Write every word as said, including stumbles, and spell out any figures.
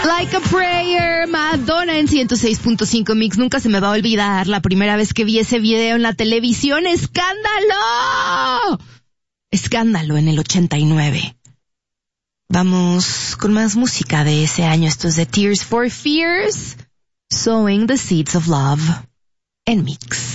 Like a Prayer, Madonna en ciento seis punto cinco Mix. Nunca se me va a olvidar la primera vez que vi ese video en la televisión. ¡Escándalo! Escándalo en el ochenta y nueve. Vamos con más música de ese año. Esto es de Tears for Fears, Sowing the Seeds of Love en Mix.